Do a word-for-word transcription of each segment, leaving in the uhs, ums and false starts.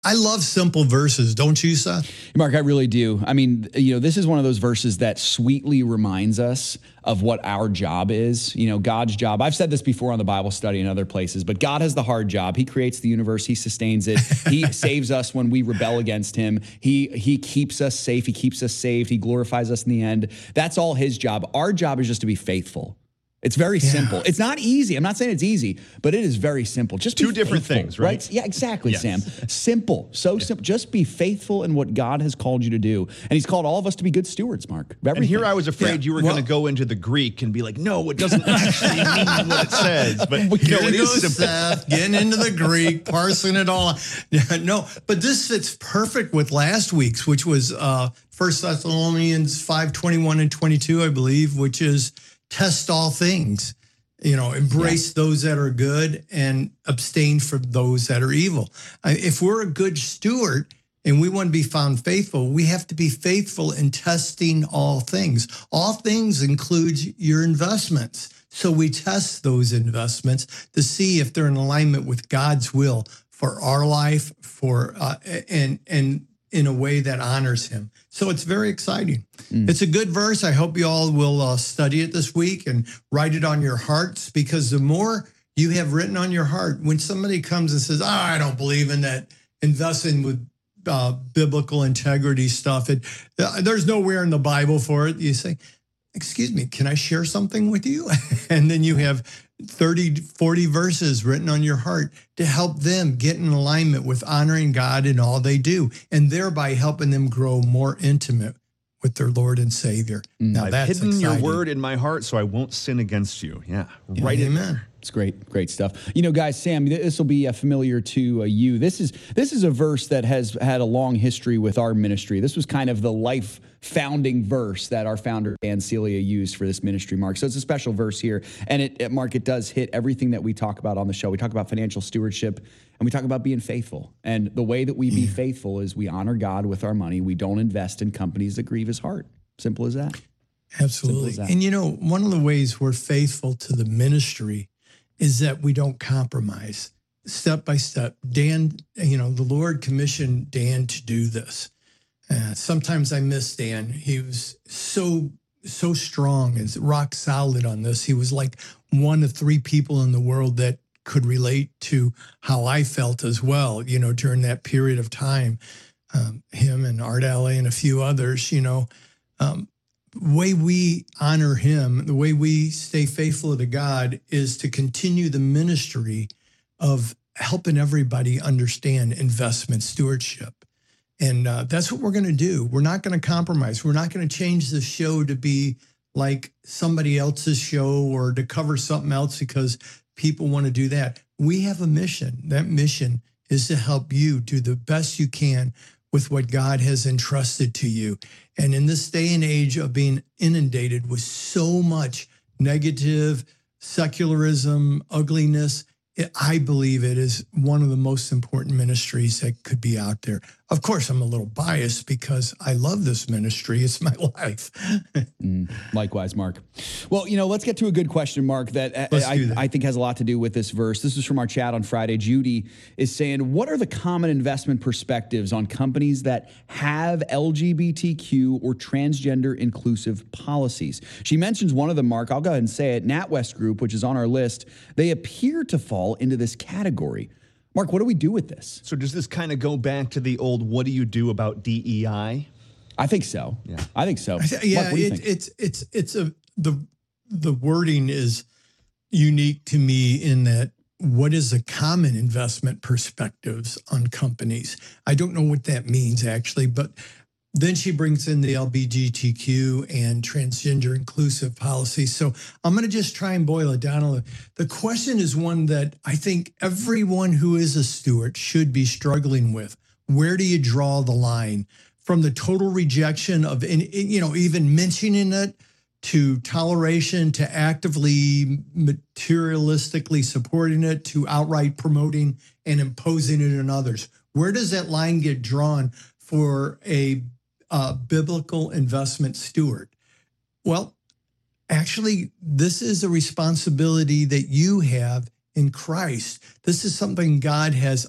I love simple verses, don't you, Seth? Mark, I really do. I mean, you know, this is one of those verses that sweetly reminds us of what our job is. You know, God's job. I've said this before on the Bible study and other places, but God has the hard job. He creates the universe. He sustains it. He saves us when we rebel against him. He he keeps us safe. He keeps us saved. He glorifies us in the end. That's all his job. Our job is just to be faithful. It's very yeah. simple. It's not easy. I'm not saying it's easy, but it is very simple. Just two be different faithful, things, right? right? Yeah, exactly, yes. Sam. Simple, so yeah. simple. Just be faithful in what God has called you to do, and He's called all of us to be good stewards, Mark. And here I was afraid yeah. you were well, going to go into the Greek and be like, "No, it doesn't actually mean what it says." But you know, it is simple. Seth, getting into the Greek, parsing it all. Yeah, no, but this fits perfect with last week's, which was uh, First Thessalonians five twenty-one and twenty-two, I believe, which is test all things. You know, embrace yeah. those that are good and abstain from those that are evil. I, if we're a good steward and we want to be found faithful, we have to be faithful in testing all things. All things includes your investments. So we test those investments to see if they're in alignment with God's will for our life, for uh, and and in a way that honors him. So it's very exciting. Mm. It's a good verse. I hope you all will uh, study it this week and write it on your hearts, because the more you have written on your heart, when somebody comes and says, oh, I don't believe in that investing with uh, biblical integrity stuff, it, uh, there's nowhere in the Bible for it. You say, excuse me, can I share something with you? And then you have thirty, forty verses written on your heart to help them get in alignment with honoring God in all they do, and thereby helping them grow more intimate with their Lord and Savior. Mm, now I've that's hidden exciting. your word in my heart so I won't sin against you. Yeah, yeah right. Amen. It's great, great stuff. You know, guys, Sam, this will be uh, familiar to uh, you. This is this is a verse that has had a long history with our ministry. This was kind of the life founding verse that our founder, Dan Celia, used for this ministry, Mark. So it's a special verse here. And it, it, Mark, it does hit everything that we talk about on the show. We talk about financial stewardship, and we talk about being faithful. And the way that we be faithful is we honor God with our money. We don't invest in companies that grieve his heart. Simple as that. Absolutely. As that. And, you know, one of the ways we're faithful to the ministry is that we don't compromise. Step by step, Dan, you know, the Lord commissioned Dan to do this. Uh, sometimes I miss Dan. He was so, so strong and rock solid on this. He was like one of three people in the world that could relate to how I felt as well, you know, during that period of time. Um, him and Art Alley and a few others, you know, um, the way we honor him, the way we stay faithful to God is to continue the ministry of helping everybody understand investment stewardship. And uh, that's what we're going to do. We're not going to compromise. We're not going to change the show to be like somebody else's show or to cover something else because people want to do that. We have a mission. That mission is to help you do the best you can with what God has entrusted to you. And in this day and age of being inundated with so much negative secularism, ugliness, it, I believe it is one of the most important ministries that could be out there. Of course, I'm a little biased because I love this ministry. It's my life. mm, likewise, Mark. Well, you know, let's get to a good question, Mark, that, I, that I think has a lot to do with this verse. This is from our chat on Friday. Judy is saying, what are the common investment perspectives on companies that have L G B T Q or transgender inclusive policies? She mentions one of them, Mark. I'll go ahead and say it. NatWest Group, which is on our list, they appear to fall into this category. Mark, what do we do with this? So does this kind of go back to the old, what do you do about D E I? I think so. Yeah, I think so. Yeah, Mark, what do you it, think? it's it's it's a the the wording is unique to me in that what is the common investment perspectives on companies? I don't know what that means actually, but then she brings in the L G B T Q and transgender inclusive policy. So I'm going to just try and boil it down a little. The question is one that I think everyone who is a steward should be struggling with. Where do you draw the line from the total rejection of, you know, even mentioning it, to toleration, to actively materialistically supporting it, to outright promoting and imposing it on others? Where does that line get drawn for a Uh, biblical investment steward? Well, actually, this is a responsibility that you have in Christ. This is something God has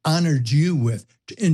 honored you with. And